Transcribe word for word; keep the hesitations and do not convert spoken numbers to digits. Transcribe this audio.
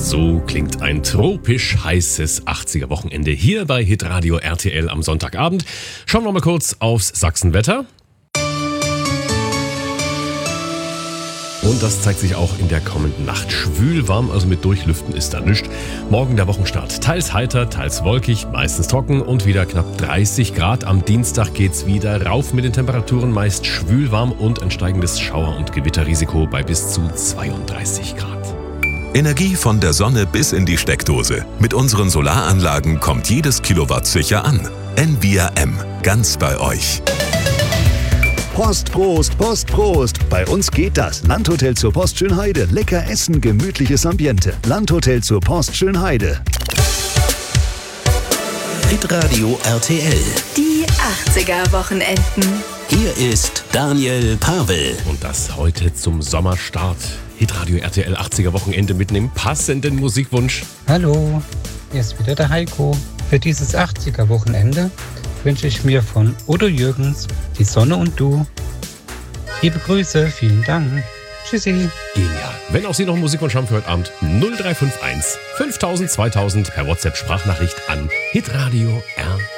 So klingt ein tropisch heißes achtziger-Wochenende hier bei Hitradio R T L am Sonntagabend. Schauen wir mal kurz aufs Sachsenwetter. Und das zeigt sich auch in der kommenden Nacht. Schwül warm, also mit Durchlüften ist da nichts. Morgen der Wochenstart. Teils heiter, teils wolkig, meistens trocken und wieder knapp dreißig Grad. Am Dienstag geht's wieder rauf mit den Temperaturen, meist schwül warm und ein steigendes Schauer- und Gewitterrisiko bei bis zu zweiunddreißig Grad. Energie von der Sonne bis in die Steckdose. Mit unseren Solaranlagen kommt jedes Kilowatt sicher an. N V R M, ganz bei euch. Post, Prost, Post, Prost. Bei uns geht das. Landhotel zur Post Schönheide. Lecker essen, gemütliches Ambiente. Landhotel zur Post Schönheide. Hitradio R T L. Die achtziger-Wochenenden. Hier ist Daniel Pavel. Und das heute zum Sommerstart. Hitradio R T L achtziger-Wochenende mit einem passenden Musikwunsch. Hallo, hier ist wieder der Heiko. Für dieses achtziger-Wochenende wünsche ich mir von Udo Jürgens Die Sonne und du. Liebe Grüße, vielen Dank. Tschüssi. Genial. Wenn auch Sie noch einen Musikwunsch haben für heute Abend, null drei fünf eins fünftausend zweitausend per WhatsApp Sprachnachricht an hitradio R T L.